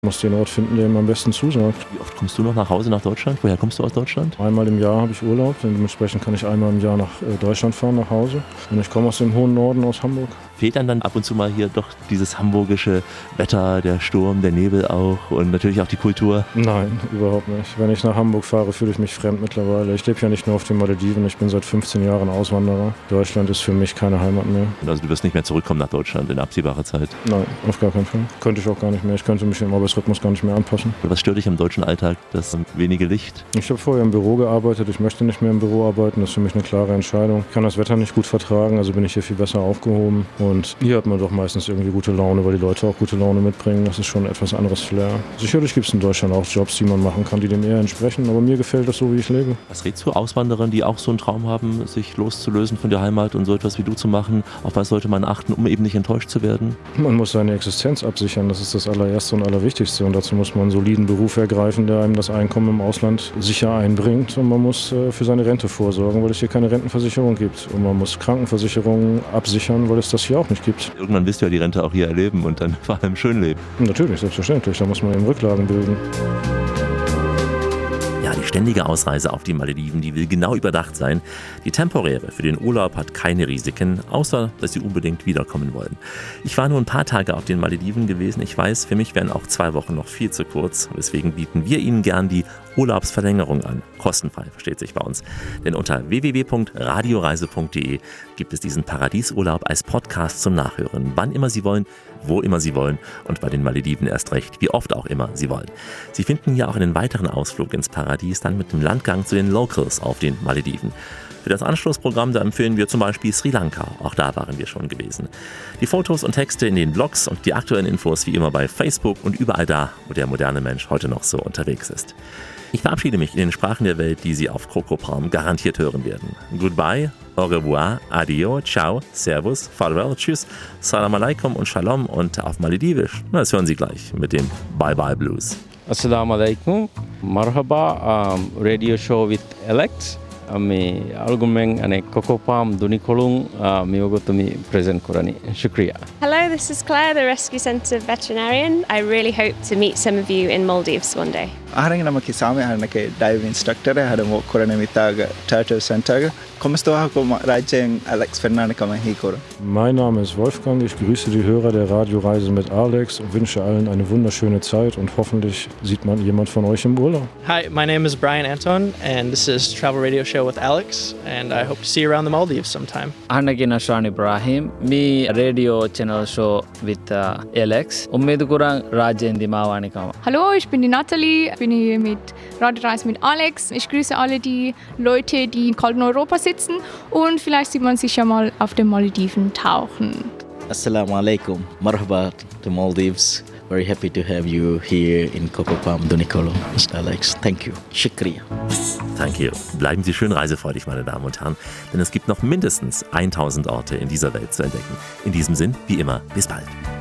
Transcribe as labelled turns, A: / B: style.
A: Ich muss den Ort finden, der ihm am besten zusagt.
B: Wie oft kommst du noch nach Hause nach Deutschland? Woher kommst du aus Deutschland?
A: Einmal im Jahr habe ich Urlaub, dementsprechend kann ich einmal im Jahr nach Deutschland fahren, nach Hause. Und ich komme aus dem hohen Norden, aus Hamburg.
B: Fehlt dann ab und zu mal hier doch dieses hamburgische Wetter, der Sturm, der Nebel auch und natürlich auch die Kultur?
A: Nein, überhaupt nicht. Wenn ich nach Hamburg fahre, fühle ich mich fremd mittlerweile. Ich lebe ja nicht nur auf den Malediven, ich bin seit 15 Jahren Auswanderer. Deutschland ist für mich keine Heimat mehr.
B: Also du wirst nicht mehr zurückkommen nach Deutschland in absehbarer Zeit?
A: Nein, auf gar keinen Fall. Könnte ich auch gar nicht mehr. Ich könnte mich im Arbeitsrhythmus gar nicht mehr anpassen.
B: Was stört dich am deutschen Alltag? Das wenige Licht?
A: Ich habe vorher im Büro gearbeitet, ich möchte nicht mehr im Büro arbeiten. Das ist für mich eine klare Entscheidung. Ich kann das Wetter nicht gut vertragen, also bin ich hier viel besser aufgehoben. Und hier hat man doch meistens irgendwie gute Laune, weil die Leute auch gute Laune mitbringen. Das ist schon etwas anderes Flair. Sicherlich gibt es in Deutschland auch Jobs, die man machen kann, die dem eher entsprechen. Aber mir gefällt das so, wie ich lebe.
B: Was rätst du Auswanderern, die auch so einen Traum haben, sich loszulösen von der Heimat und so etwas wie du zu machen? Auf was sollte man achten, um eben nicht enttäuscht zu werden?
A: Man muss seine Existenz absichern. Das ist das allererste und allerwichtigste. Und dazu muss man einen soliden Beruf ergreifen, der einem das Einkommen im Ausland sicher einbringt. Und man muss für seine Rente vorsorgen, weil es hier keine Rentenversicherung gibt. Und man muss Krankenversicherungen absichern, weil es das hier auch nicht gibt.
B: Irgendwann wirst du ja die Rente auch hier erleben und dann vor allem schön leben.
A: Natürlich, selbstverständlich. Da muss man eben Rücklagen bilden.
B: Ja, die ständige Ausreise auf die Malediven, die will genau überdacht sein. Die temporäre für den Urlaub hat keine Risiken, außer dass sie unbedingt wiederkommen wollen. Ich war nur ein paar Tage auf den Malediven gewesen. Ich weiß, für mich wären auch 2 Wochen noch viel zu kurz. Deswegen bieten wir Ihnen gern die Urlaubsverlängerung an. Kostenfrei, versteht sich bei uns. Denn unter www.radioreise.de gibt es diesen Paradiesurlaub als Podcast zum Nachhören. Wann immer Sie wollen, wo immer Sie wollen und bei den Malediven erst recht, wie oft auch immer Sie wollen. Sie finden hier auch einen weiteren Ausflug ins Paradies, dann mit dem Landgang zu den Locals auf den Malediven. Für das Anschlussprogramm, da empfehlen wir zum Beispiel Sri Lanka. Auch da waren wir schon gewesen. Die Fotos und Texte in den Blogs und die aktuellen Infos wie immer bei Facebook und überall da, wo der moderne Mensch heute noch so unterwegs ist. Ich verabschiede mich in den Sprachen der Welt, die Sie auf Coco Palm garantiert hören werden. Goodbye, au revoir, adio, ciao, servus, farewell, tschüss, salam alaikum und shalom und auf Maledivisch. Das hören Sie gleich mit dem Bye Bye Blues.
C: Assalamu alaikum, marhaba, radio show with Alex. Ami algumen ane Coco Palm Dunikolung miogotumi present korani. Shukriya.
D: Hello, this is Claire, the Rescue Centre veterinarian. I really hope to meet some of you in Maldives one day.
E: Aharenga namaki same aharenake dive instructor hadamo korane mitaga turtle center. Kommst du auch Rajeng Alex Fernandes hier kora?
A: Mein Name ist Wolfgang, ich grüße die Hörer der Radioreise mit Alex und wünsche allen eine wunderschöne Zeit und hoffentlich sieht man jemand von euch im Urlaub.
F: Hi, my name is Brian Anton and this is Travel Radio Show with Alex and I hope to see you around the Maldives sometime.
C: Ahanage Nashran Ibrahim, me radio channel show with Alex. Ummeed kurang Rajen Dimawani kama.
G: Hallo, ich bin die Nathalie, ich bin hier mit Radioreise mit Alex. Ich grüße alle die Leute, die in kalten Europa sitzen und vielleicht sieht man sich ja mal auf den Malediven tauchen.
H: Assalamu alaikum, marhaba to Maldives. Very happy to have you here in Coco Palm Dunikolo, Mr. Alex. Thank you. Shukriya.
B: Thank you. Bleiben Sie schön reisefreudig, meine Damen und Herren, denn es gibt noch mindestens 1000 Orte in dieser Welt zu entdecken. In diesem Sinn, wie immer, bis bald.